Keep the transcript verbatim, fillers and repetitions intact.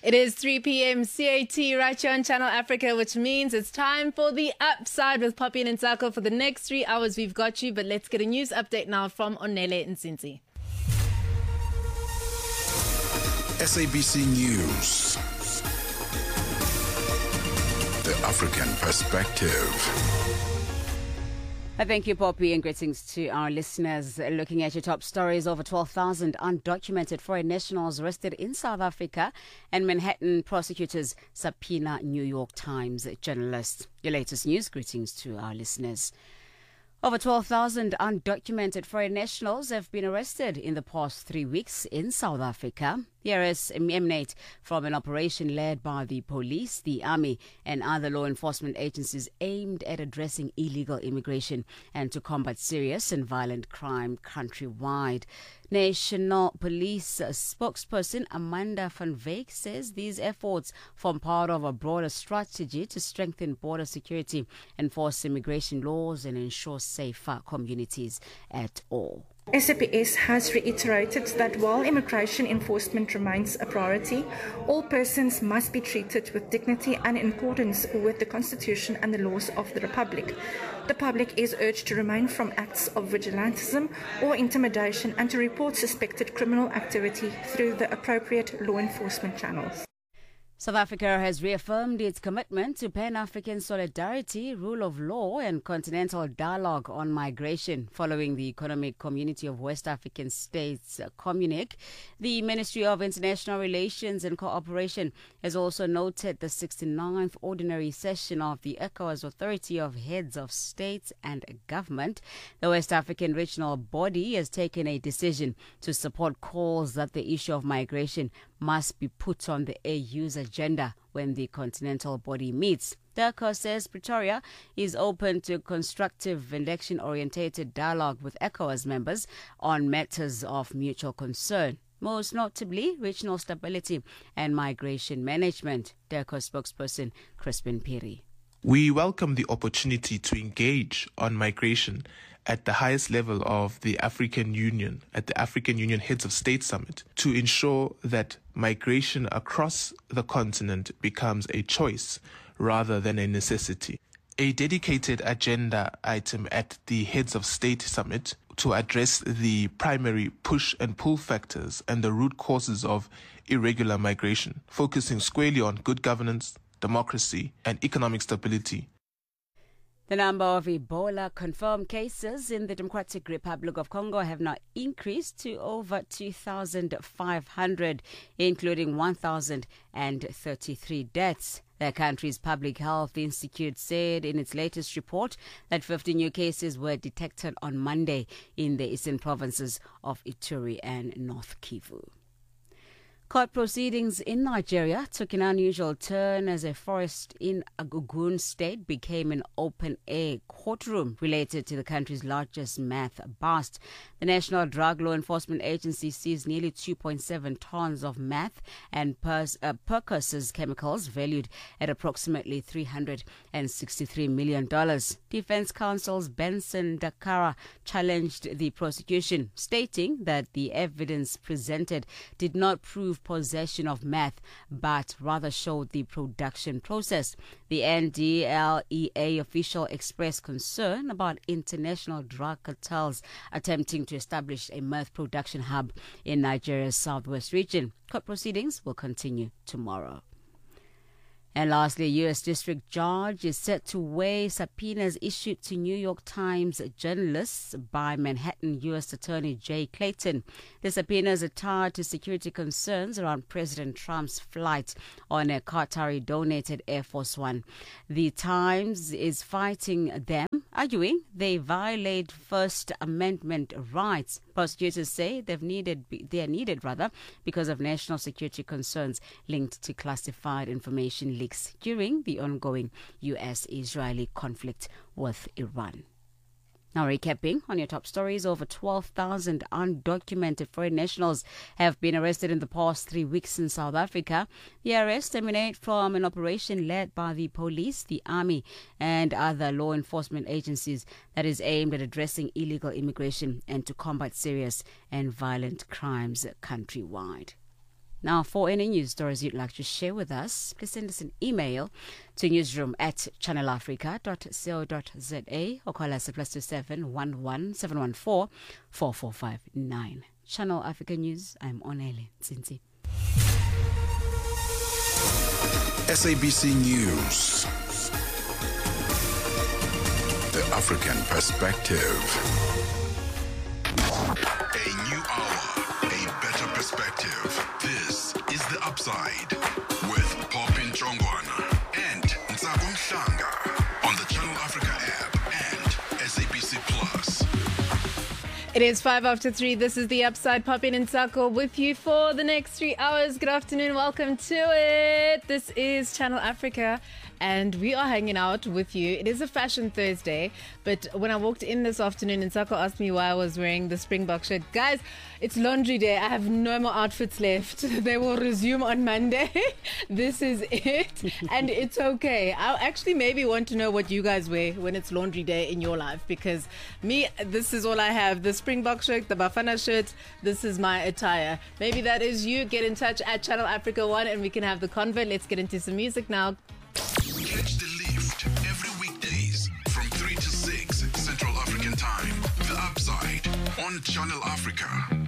It is three p.m. C A T right here on Channel Africa, which means it's time for The Upside with Poppy and Nsako. For the next three hours, we've got you, but let's get a news update now from Onele Nsinzi. S A B C News. The African Perspective. Thank you, Poppy, and greetings to our listeners. Looking at your top stories, over twelve thousand undocumented foreign nationals arrested in South Africa, and Manhattan prosecutors subpoena New York Times journalists. Your latest news, greetings to our listeners. Over twelve thousand undocumented foreign nationals have been arrested in the past three weeks in South Africa. The arrests emanate from an operation led by the police, the army, and other law enforcement agencies aimed at addressing illegal immigration and to combat serious and violent crime countrywide. National Police spokesperson Amanda van Wyk says these efforts form part of a broader strategy to strengthen border security, enforce immigration laws, and ensure safer communities at all. S A P S has reiterated that while immigration enforcement remains a priority, all persons must be treated with dignity and in accordance with the Constitution and the laws of the Republic. The public is urged to refrain from acts of vigilantism or intimidation and to report suspected criminal activity through the appropriate law enforcement channels. South Africa has reaffirmed its commitment to Pan-African solidarity, rule of law and continental dialogue on migration following the Economic Community of West African States uh, Communic. The Ministry of International Relations and Cooperation has also noted the sixty-ninth ordinary session of the ECOWAS Authority of Heads of States and Government. The West African regional body has taken a decision to support calls that the issue of migration must be put on the A U's agenda when the continental body meets. DIRCO says Pretoria is open to constructive and action-orientated dialogue with ECOWAS members on matters of mutual concern, most notably regional stability and migration management. DIRCO spokesperson Crispin Piri. We welcome the opportunity to engage on migration at the highest level of the African Union, at the African Union Heads of State Summit, to ensure that migration across the continent becomes a choice rather than a necessity. A dedicated agenda item at the Heads of State Summit to address the primary push and pull factors and the root causes of irregular migration, focusing squarely on good governance, democracy, and economic stability. The number of Ebola confirmed cases in the Democratic Republic of Congo have now increased to over two thousand five hundred, including one thousand thirty-three deaths. The country's Public Health Institute said in its latest report that fifty new cases were detected on Monday in the eastern provinces of Ituri and North Kivu. Court proceedings in Nigeria took an unusual turn as a forest in Ogun State became an open-air courtroom related to the country's largest meth bust. The National Drug Law Enforcement Agency seized nearly two point seven tons of meth and pers- uh, Percocet chemicals valued at approximately three hundred sixty-three million dollars. Defense counsel's Benson Dakara challenged the prosecution, stating that the evidence presented did not prove possession of meth, but rather showed the production process. The N D L E A official expressed concern about international drug cartels attempting to establish a meth production hub in Nigeria's southwest region. Court proceedings will continue tomorrow. And lastly, a U S district judge is set to weigh subpoenas issued to New York Times journalists by Manhattan U S Attorney Jay Clayton. The subpoenas are tied to security concerns around President Trump's flight on a Qatari-donated Air Force One. The Times is fighting them, arguing they violate First Amendment rights. Prosecutors say they've needed, they are needed rather because of national security concerns linked to classified information leaks during the ongoing U S-Israeli conflict with Iran. Now, recapping on your top stories, over twelve thousand undocumented foreign nationals have been arrested in the past three weeks in South Africa. The arrests emanate from an operation led by the police, the army, and other law enforcement agencies that is aimed at addressing illegal immigration and to combat serious and violent crimes countrywide. Now, for any news stories you'd like to share with us, please send us an email to newsroom at channelafrica dot co dot za or call us at plus two seven one one seven one four four four five nine. Channel Africa News, I'm Onele Tsinzi. S A B C News. The African Perspective. A new hour, a better perspective. This is The Upside with Popin Chongwana and Ntsako Mhlanga on the Channel Africa app and S A B C Plus. It is five after three. This is The Upside. Popin and Ntsako with you for the next three hours. Good afternoon. Welcome to it. This is Channel Africa. And we are hanging out with you. It is a Fashion Thursday, but when I walked in this afternoon and Ntsako asked me why I was wearing the Springbok shirt, guys, it's laundry day. I have no more outfits left. They will resume on Monday. This is it, and it's okay. I actually maybe want to know what you guys wear when it's laundry day in your life, because me, this is all I have. The Springbok shirt, the Bafana shirt, this is my attire. Maybe that is you. Get in touch at Channel Africa one and we can have the convo. Let's get into some music now. Catch the lift every weekdays from three to six Central African Time. The Upside on Channel Africa.